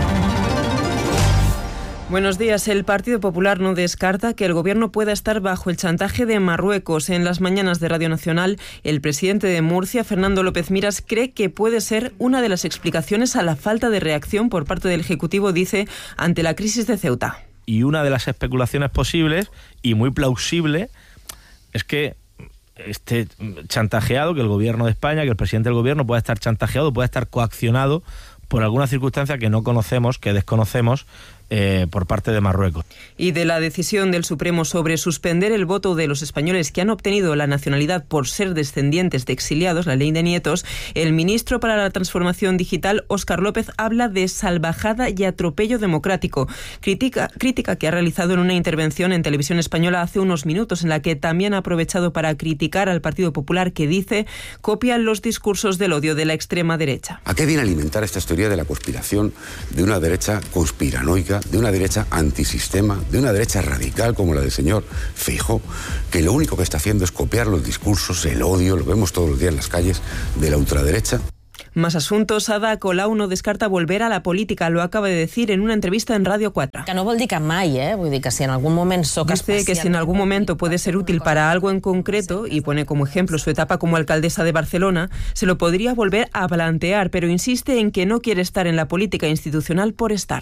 Buenos días. El Partido Popular no descarta que el Gobierno pueda estar bajo el chantaje de Marruecos. En las mañanas de Radio Nacional, el presidente de Murcia, Fernando López Miras, cree que puede ser una de las explicaciones a la falta de reacción por parte del Ejecutivo, dice, ante la crisis de Ceuta. Y una de las especulaciones posibles, y muy plausible, es que esté chantajeado, que el Gobierno de España, que el presidente del Gobierno pueda estar chantajeado, pueda estar coaccionado por alguna circunstancia que no conocemos, que desconocemos, Eh, por parte de Marruecos. Y de la decisión del Supremo sobre suspender el voto de los españoles que han obtenido la nacionalidad por ser descendientes de exiliados, la ley de nietos, el ministro para la Transformación Digital, Óscar López, habla de salvajada y atropello democrático. Critica, crítica que ha realizado en una intervención en Televisión Española hace unos minutos, en la que también ha aprovechado para criticar al Partido Popular, que dice copian los discursos del odio de la extrema derecha. ¿A qué viene alimentar esta teoría de la conspiración de una derecha conspiranoica, de una derecha antisistema, de una derecha radical como la del señor Feijóo, que lo único que está haciendo es copiar los discursos, el odio, lo vemos todos los días en las calles, de la ultraderecha? Más asuntos. Ada Colau no descarta volver a la política, lo acaba de decir en una entrevista en Radio cuatro. Que no vol dir que mai, eh? Vull dir que si en algún moment soc Dice que si en algún momento puede ser útil para algo en concreto, y pone como ejemplo su etapa como alcaldesa de Barcelona, se lo podría volver a plantear, pero insiste en que no quiere estar en la política institucional por estar.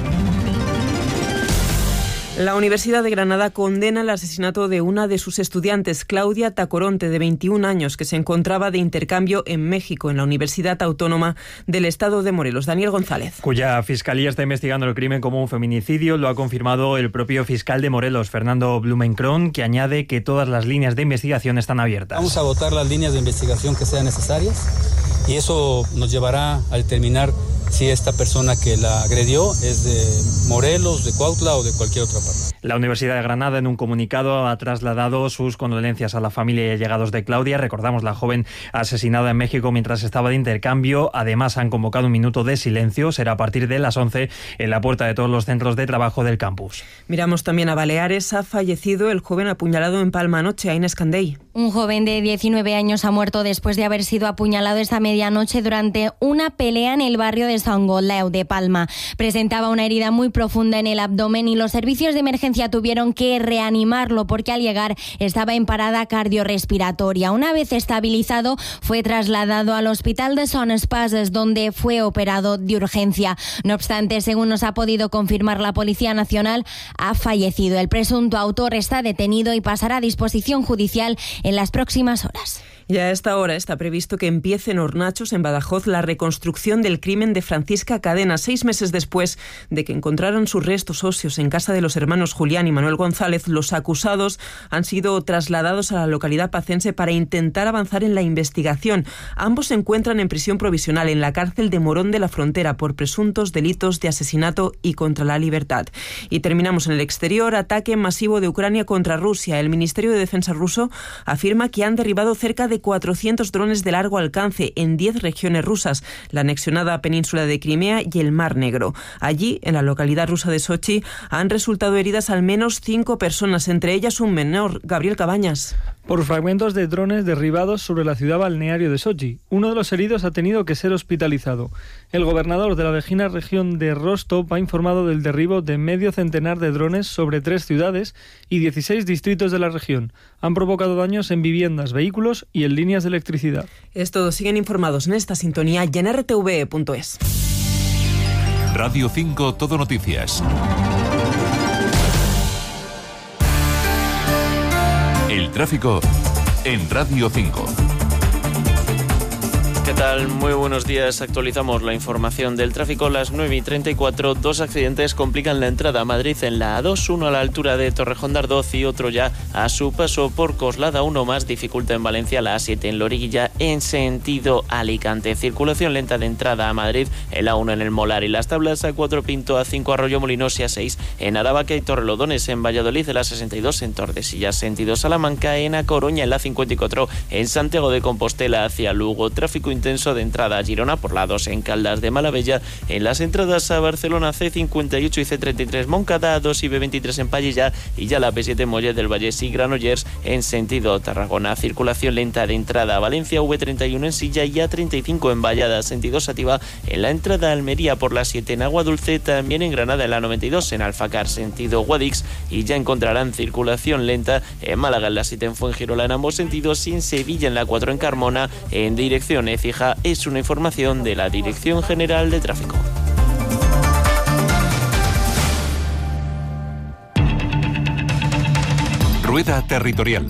La Universidad de Granada condena el asesinato de una de sus estudiantes, Claudia Tacoronte, de veintiún años, que se encontraba de intercambio en México, en la Universidad Autónoma del Estado de Morelos. Daniel González. Cuya fiscalía está investigando el crimen como un feminicidio, lo ha confirmado el propio fiscal de Morelos, Fernando Blumenkron, que añade que todas las líneas de investigación están abiertas. Vamos a agotar las líneas de investigación que sean necesarias y eso nos llevará a determinar si esta persona que la agredió es de Morelos, de Cuautla o de cualquier otra parte. La Universidad de Granada, en un comunicado, ha trasladado sus condolencias a la familia y allegados de Claudia. Recordamos, la joven asesinada en México mientras estaba de intercambio. Además, han convocado un minuto de silencio. Será a partir de las once en la puerta de todos los centros de trabajo del campus. Miramos también a Baleares. Ha fallecido el joven apuñalado en Palma anoche, Inés Candey. Un joven de diecinueve años ha muerto después de haber sido apuñalado esta medianoche durante una pelea en el barrio de San Goleu de Palma. Presentaba una herida muy profunda en el abdomen y los servicios de emergencia tuvieron que reanimarlo porque al llegar estaba en parada cardiorrespiratoria. Una vez estabilizado, fue trasladado al hospital de Son Espases, donde fue operado de urgencia. No obstante, según nos ha podido confirmar la Policía Nacional, ha fallecido. El presunto autor está detenido y pasará a disposición judicial en las próximas horas. Y a esta hora está previsto que empiece en Hornachos, en Badajoz, la reconstrucción del crimen de Francisca Cadena, seis meses después de que encontraran sus restos óseos en casa de los hermanos Julián y Manuel González. Los acusados han sido trasladados a la localidad pacense para intentar avanzar en la investigación. Ambos se encuentran en prisión provisional en la cárcel de Morón de la Frontera por presuntos delitos de asesinato y contra la libertad. Y terminamos en el exterior. Ataque masivo de Ucrania contra Rusia. El Ministerio de Defensa ruso afirma que han derribado cerca de cuatrocientos drones de largo alcance en diez regiones rusas, la anexionada península de Crimea y el Mar Negro. Allí, en la localidad rusa de Sochi, han resultado heridas al menos cinco personas, entre ellas un menor. Gabriel Cabañas. por fragmentos de drones derribados sobre la ciudad balneario de Sochi. Uno de los heridos ha tenido que ser hospitalizado. El gobernador de la vecina región de Rostov ha informado del derribo de medio centenar de drones sobre tres ciudades y dieciséis distritos de la región. Han provocado daños en viviendas, vehículos y en líneas de electricidad. Es todo. Siguen informados en esta sintonía y en r t v punto es. Radio cinco Todo Noticias. El tráfico en Radio cinco. ¿Qué tal? Muy buenos días. Actualizamos la información del tráfico. Las nueve y treinta y cuatro, dos accidentes complican la entrada a Madrid en la A dos, uno a la altura de Torrejón de Ardoz y otro ya a su paso por Coslada. Uno más dificulta en Valencia la A siete en Loriguilla en sentido Alicante. Circulación lenta de entrada a Madrid en la A uno en el Molar y Las Tablas, A cuatro Pinto, A cinco Arroyo-Molinos y A seis en Aravaca y Torrelodones. En Valladolid, la sesenta y dos en Tordesillas sentido Salamanca, en A Coruña en la cincuenta y cuatro en Santiago de Compostela hacia Lugo. Tráfico intenso de entrada a Girona por la dos en Caldas de Malavella. En las entradas a Barcelona, C cincuenta y ocho y C treinta y tres Moncada, A dos y B veintitrés en Pallilla y ya la P siete Mollet del Vallés y Granollers en sentido Tarragona. Circulación lenta de entrada a Valencia, V treinta y uno en Silla y A treinta y cinco en Vallada sentido Sativa. En la entrada a Almería por la siete en Agua Dulce, también en Granada en la noventa y dos en Alfacar sentido Guadix y ya encontrarán circulación lenta en Málaga en la siete en Fuengirola en ambos sentidos y en Sevilla en la cuatro en Carmona en dirección Écija. Es una información de la Dirección General de Tráfico. Rueda Territorial.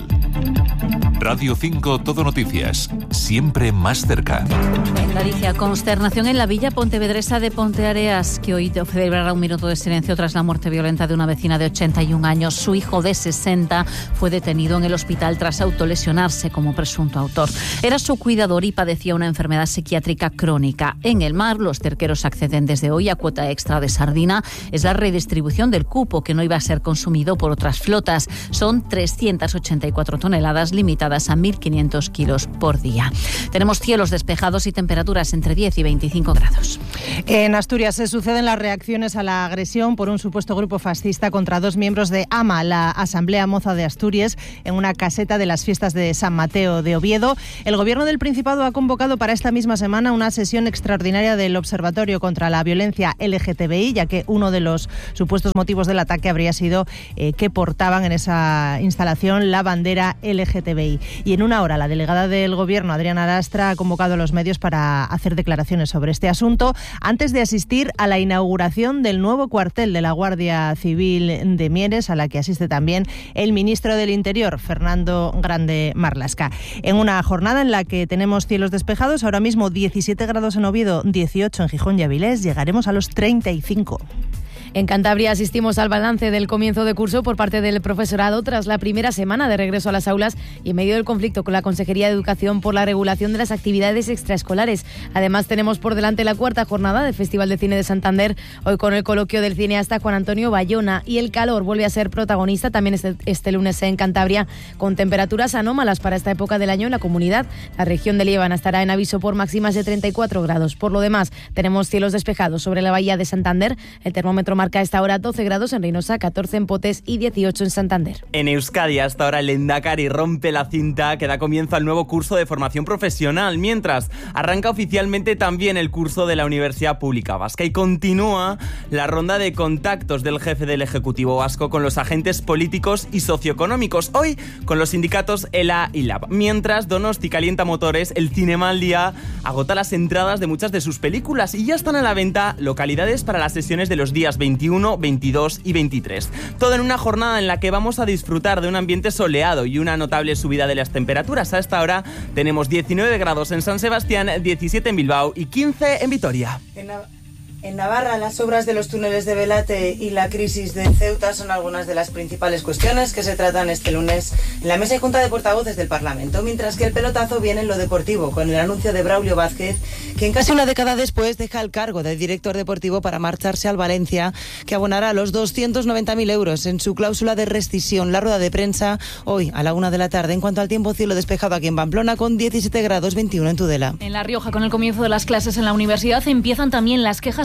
Radio cinco Todo Noticias, siempre más cerca. En Galicia, consternación en la villa pontevedresa de Ponteareas, que hoy celebrará un minuto de silencio tras la muerte violenta de una vecina de ochenta y un años. Su hijo de sesenta fue detenido en el hospital tras autolesionarse como presunto autor. Era su cuidador y padecía una enfermedad psiquiátrica crónica. En el mar, los cerqueros acceden desde hoy a cuota extra de sardina. Es la redistribución del cupo que no iba a ser consumido por otras flotas. Son trescientas ochenta y cuatro toneladas limitadas a mil quinientos kilos por día. Tenemos cielos despejados y temperaturas entre diez y veinticinco grados. En Asturias se suceden las reacciones a la agresión por un supuesto grupo fascista contra dos miembros de AMA, la Asamblea Moza de Asturias, en una caseta de las fiestas de San Mateo de Oviedo. El Gobierno del Principado ha convocado para esta misma semana una sesión extraordinaria del Observatorio contra la Violencia L G T B I, ya que uno de los supuestos motivos del ataque habría sido eh, que portaban en esa instalación la bandera L G T B I. Y en una hora la delegada del Gobierno, Adriana Lastra, ha convocado a los medios para hacer declaraciones sobre este asunto antes de asistir a la inauguración del nuevo cuartel de la Guardia Civil de Mieres, a la que asiste también el ministro del Interior, Fernando Grande Marlaska. En una jornada en la que tenemos cielos despejados, ahora mismo diecisiete grados en Oviedo, dieciocho en Gijón y Avilés, llegaremos a los treinta y cinco. En Cantabria asistimos al balance del comienzo de curso por parte del profesorado tras la primera semana de regreso a las aulas y en medio del conflicto con la Consejería de Educación por la regulación de las actividades extraescolares. Además, tenemos por delante la cuarta jornada del Festival de Cine de Santander, hoy con el coloquio del cineasta Juan Antonio Bayona, y el calor vuelve a ser protagonista también este, este lunes en Cantabria, con temperaturas anómalas para esta época del año en la comunidad. La región de Liébana estará en aviso por máximas de treinta y cuatro grados. Por lo demás, tenemos cielos despejados sobre la bahía de Santander. El termómetro marca a esta hora doce grados en Reynosa, catorce en Potes y dieciocho en Santander. En Euskadi, hasta ahora el Endacari rompe la cinta que da comienzo al nuevo curso de formación profesional, mientras arranca oficialmente también el curso de la Universidad Pública Vasca y continúa la ronda de contactos del jefe del Ejecutivo Vasco con los agentes políticos y socioeconómicos, hoy con los sindicatos ELA y LAB. Mientras Donosti calienta motores, el Cinema al Día agota las entradas de muchas de sus películas y ya están a la venta localidades para las sesiones de los días veintiuno, veintidós y veintitrés. Todo en una jornada en la que vamos a disfrutar de un ambiente soleado y una notable subida de las temperaturas. A esta hora tenemos diecinueve grados en San Sebastián, diecisiete en Bilbao y quince en Vitoria. En, Nav- en Navarra, las obras de los túneles de Belate y la crisis de Ceuta son algunas de las principales cuestiones que se tratan este lunes en la mesa y junta de portavoces del Parlamento, mientras que el pelotazo viene en lo deportivo, con el anuncio de Braulio Vázquez, quien casi una década después deja el cargo de director deportivo para marcharse al Valencia, que abonará los doscientos noventa mil euros en su cláusula de rescisión. La rueda de prensa hoy a la una de la tarde. En cuanto al tiempo, cielo despejado aquí en Pamplona con diecisiete grados, veintiuno en Tudela. En La Rioja, con el comienzo de las clases en la universidad, empiezan también las quejas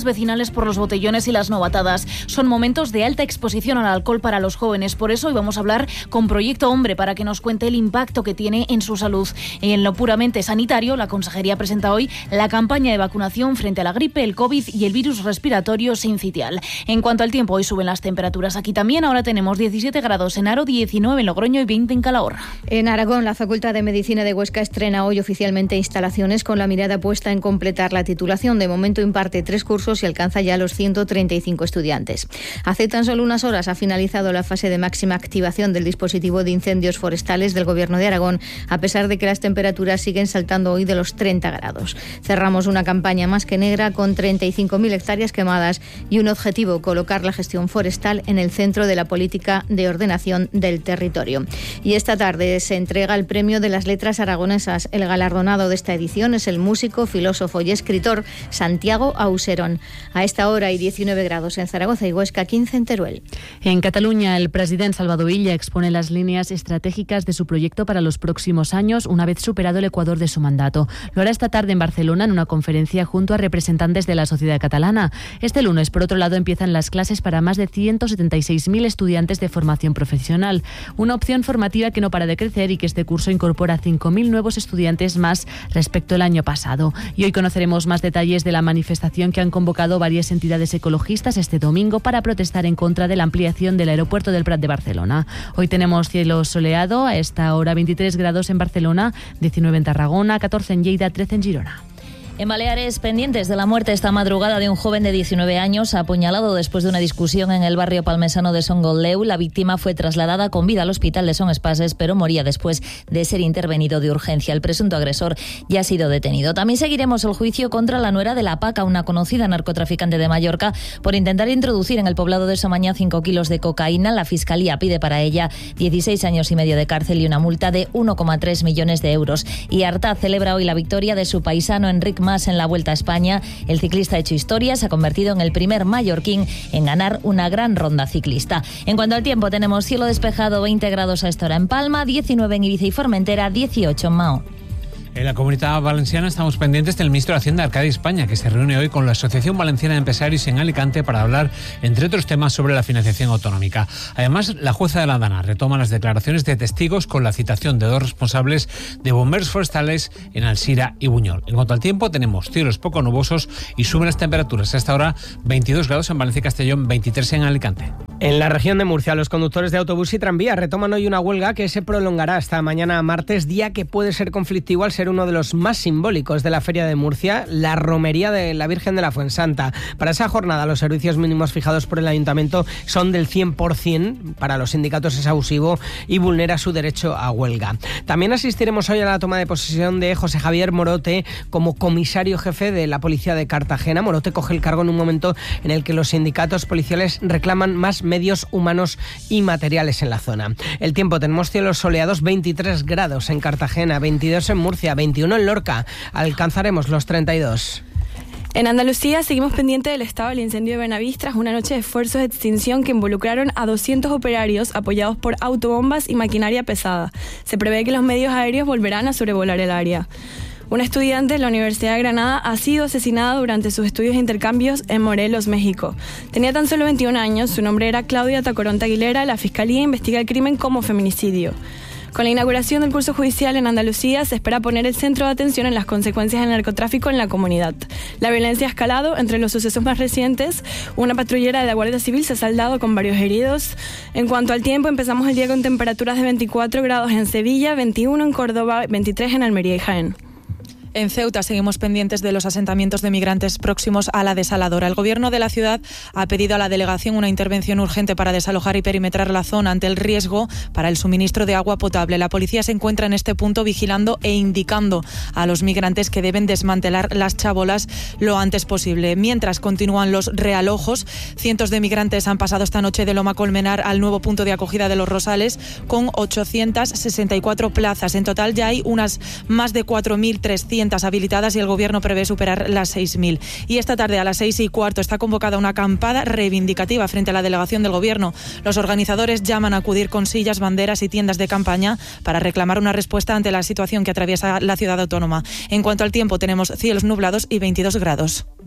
peleas vecinales por los botellones y las novatadas. Son momentos de alta exposición al alcohol para los jóvenes. Por eso hoy vamos a hablar con Proyecto Hombre para que nos cuente el impacto que tiene en su salud. En lo puramente sanitario, la Consejería presenta hoy la campaña de vacunación frente a la gripe, el COVID y el virus respiratorio sincitial. En cuanto al tiempo, hoy suben las temperaturas aquí también. Ahora tenemos diecisiete grados en Haro, diecinueve en Logroño y veinte en Calahorra. En Aragón, la Facultad de Medicina de Huesca estrena hoy oficialmente instalaciones con la mirada puesta en completar la titulación. De momento imparte tres cursos y alcanza ya los ciento treinta y cinco estudiantes. Hace tan solo unas horas ha finalizado la fase de máxima activación del dispositivo de incendios forestales del Gobierno de Aragón, a pesar de que las temperaturas siguen saltando hoy de los treinta grados. Cerramos una campaña más que negra con treinta y cinco mil hectáreas quemadas y un objetivo: colocar la gestión forestal en el centro de la política de ordenación del territorio. Y esta tarde se entrega el Premio de las Letras Aragonesas. El galardonado de esta edición es el músico, filósofo y escritor Santiago Auserón. A esta hora hay diecinueve grados en Zaragoza y Huesca, quince en Teruel. En Cataluña, el presidente Salvador Illa expone las líneas estratégicas de su proyecto para los próximos años, una vez superado el ecuador de su mandato. Lo hará esta tarde en Barcelona en una conferencia junto a representantes de la sociedad catalana. Este lunes, por otro lado, empiezan las clases para más de ciento setenta y seis mil estudiantes de formación profesional. Una opción formativa que no para de crecer y que este curso incorpora cinco mil nuevos estudiantes más respecto al año pasado. Y hoy conoceremos más detalles de la manifestación que han convocado varias entidades ecologistas este domingo para protestar en contra de la ampliación del aeropuerto del Prat de Barcelona. Hoy tenemos cielo soleado, a esta hora veintitrés grados en Barcelona, diecinueve en Tarragona, catorce en Lleida, trece en Girona. En Baleares, pendientes de la muerte esta madrugada de un joven de diecinueve años apuñalado después de una discusión en el barrio palmesano de Son Goldeu. La víctima fue trasladada con vida al hospital de Son Espases, pero moría después de ser intervenido de urgencia. El presunto agresor ya ha sido detenido. También seguiremos el juicio contra la nuera de la Paca, una conocida narcotraficante de Mallorca, por intentar introducir en el poblado de Samaña cinco kilos de cocaína. La Fiscalía pide para ella dieciséis años y medio de cárcel y una multa de uno coma tres millones de euros. Y Artaz celebra hoy la victoria de su paisano Enric Mas en la Vuelta a España. El ciclista ha hecho historia, se ha convertido en el primer mallorquín en ganar una gran ronda ciclista. En cuanto al tiempo, tenemos cielo despejado, veinte grados a esta hora en Palma, diecinueve en Ibiza y Formentera, dieciocho en Mao. En la Comunidad Valenciana estamos pendientes del ministro de Hacienda, Arcadi España, que se reúne hoy con la Asociación Valenciana de Empresarios en Alicante para hablar, entre otros temas, sobre la financiación autonómica. Además, la jueza de la Dana retoma las declaraciones de testigos con la citación de dos responsables de bomberos forestales en Alsira y Buñol. En cuanto al tiempo, tenemos cielos poco nubosos y suben las temperaturas. A esta hora, veintidós grados en Valencia y Castellón, veintitrés en Alicante. En la región de Murcia, los conductores de autobús y tranvía retoman hoy una huelga que se prolongará hasta mañana martes, día que puede ser conflictivo al ser uno de los más simbólicos de la Feria de Murcia, la romería de la Virgen de la Fuensanta. Para esa jornada, los servicios mínimos fijados por el Ayuntamiento son del cien por ciento. Para los sindicatos es abusivo y vulnera su derecho a huelga. También asistiremos hoy a la toma de posesión de José Javier Morote como comisario jefe de la Policía de Cartagena. Morote coge el cargo en un momento en el que los sindicatos policiales reclaman más medios humanos y materiales en la zona. El tiempo, tenemos cielos soleados, veintitrés grados en Cartagena, veintidós en Murcia, veintiuno en Lorca. Alcanzaremos los treinta y dos. En Andalucía seguimos pendientes del estado del incendio de Benavís tras una noche de esfuerzos de extinción que involucraron a doscientos operarios apoyados por autobombas y maquinaria pesada. Se prevé que los medios aéreos volverán a sobrevolar el área. Un estudiante de la Universidad de Granada ha sido asesinado durante sus estudios de intercambios en Morelos, México. Tenía tan solo veintiún años, su nombre era Claudia Tacoronte Aguilera. La Fiscalía investiga el crimen como feminicidio. Con la inauguración del curso judicial en Andalucía, se espera poner el centro de atención en las consecuencias del narcotráfico en la comunidad. La violencia ha escalado. Entre los sucesos más recientes, una patrullera de la Guardia Civil se ha saldado con varios heridos. En cuanto al tiempo, empezamos el día con temperaturas de veinticuatro grados en Sevilla, veintiuno en Córdoba, veintitrés en Almería y Jaén. En Ceuta seguimos pendientes de los asentamientos de migrantes próximos a la desaladora. El gobierno de la ciudad ha pedido a la delegación una intervención urgente para desalojar y perimetrar la zona ante el riesgo para el suministro de agua potable. La policía se encuentra en este punto vigilando e indicando a los migrantes que deben desmantelar las chabolas lo antes posible. Mientras continúan los realojos, cientos de migrantes han pasado esta noche de Loma Colmenar al nuevo punto de acogida de Los Rosales con ochocientas sesenta y cuatro plazas. En total ya hay unas más de cuatro mil trescientas habilitadas y el gobierno prevé superar las seis mil. Y esta tarde a las seis y cuarto está convocada una acampada reivindicativa frente a la delegación del gobierno. Los organizadores llaman a acudir con sillas, banderas y tiendas de campaña para reclamar una respuesta ante la situación que atraviesa la ciudad autónoma. En cuanto al tiempo, tenemos cielos nublados y veintidós grados.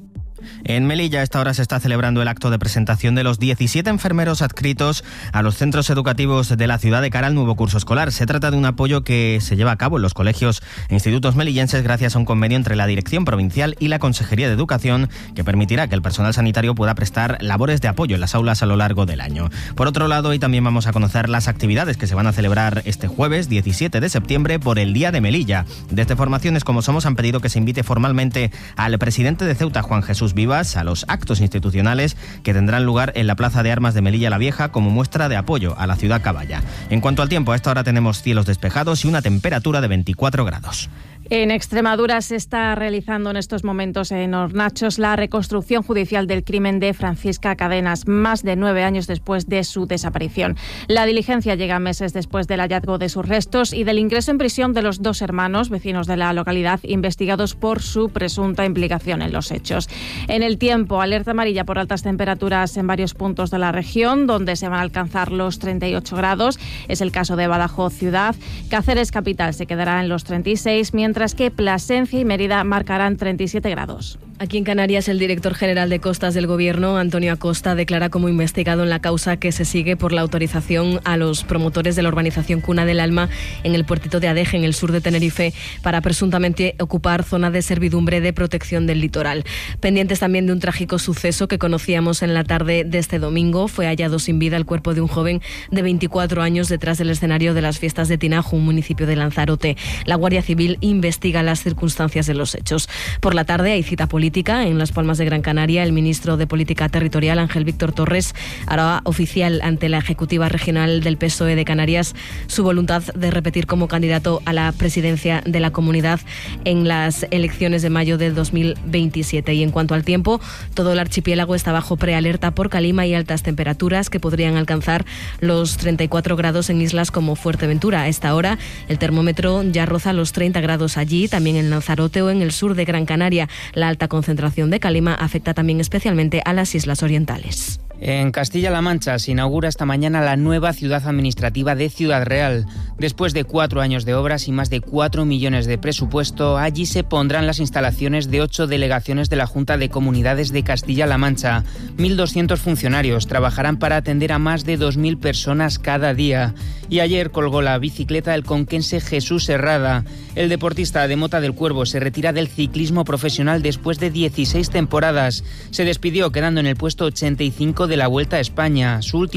En Melilla a esta hora se está celebrando el acto de presentación de los diecisiete enfermeros adscritos a los centros educativos de la ciudad de cara al nuevo curso escolar. Se trata de un apoyo que se lleva a cabo en los colegios e institutos melillenses gracias a un convenio entre la Dirección Provincial y la Consejería de Educación que permitirá que el personal sanitario pueda prestar labores de apoyo en las aulas a lo largo del año. Por otro lado, hoy también vamos a conocer las actividades que se van a celebrar este jueves diecisiete de septiembre por el Día de Melilla. Desde Formaciones Como Somos han pedido que se invite formalmente al presidente de Ceuta, Juan Jesús Vivas, a los actos institucionales que tendrán lugar en la Plaza de Armas de Melilla la Vieja como muestra de apoyo a la ciudad caballa. En cuanto al tiempo, a esta hora tenemos cielos despejados y una temperatura de veinticuatro grados. En Extremadura se está realizando en estos momentos en Hornachos la reconstrucción judicial del crimen de Francisca Cadenas, más de nueve años después de su desaparición. La diligencia llega meses después del hallazgo de sus restos y del ingreso en prisión de los dos hermanos, vecinos de la localidad, investigados por su presunta implicación en los hechos. En el tiempo, alerta amarilla por altas temperaturas en varios puntos de la región, donde se van a alcanzar los treinta y ocho grados. Es el caso de Badajoz ciudad. Cáceres capital se quedará en los treinta y seis, mientras mientras que Plasencia y Mérida marcarán treinta y siete grados. Aquí en Canarias, el director general de Costas del Gobierno, Antonio Acosta, declara como investigado en la causa que se sigue por la autorización a los promotores de la urbanización Cuna del Alma en el puertito de Adeje, en el sur de Tenerife, para presuntamente ocupar zona de servidumbre de protección del litoral. Pendientes también de un trágico suceso que conocíamos en la tarde de este domingo. Fue hallado sin vida el cuerpo de un joven de veinticuatro años detrás del escenario de las fiestas de Tinajo, un municipio de Lanzarote. La Guardia Civil investiga las circunstancias de los hechos. Por la tarde hay cita política en Las Palmas de Gran Canaria. El ministro de Política Territorial, Ángel Víctor Torres, hará oficial ante la Ejecutiva Regional del P S O E de Canarias su voluntad de repetir como candidato a la presidencia de la comunidad en las elecciones de mayo del dos mil veintisiete. Y en cuanto al tiempo, todo el archipiélago está bajo prealerta por calima y altas temperaturas que podrían alcanzar los treinta y cuatro grados en islas como Fuerteventura. A esta hora el termómetro ya roza los treinta grados allí, también en Lanzarote o en el sur de Gran Canaria. La alta concentración de calima afecta también especialmente a las islas orientales. En Castilla-La Mancha se inaugura esta mañana la nueva ciudad administrativa de Ciudad Real. Después de cuatro años de obras y más de cuatro millones de presupuesto, allí se pondrán las instalaciones de ocho delegaciones de la Junta de Comunidades de Castilla-La Mancha. mil doscientos funcionarios trabajarán para atender a más de dos mil personas cada día. Y ayer colgó la bicicleta el conquense Jesús Herrada. El deportista de Mota del Cuervo se retira del ciclismo profesional después de dieciséis temporadas. Se despidió quedando en el puesto ochenta y cinco de la Vuelta a España. Su último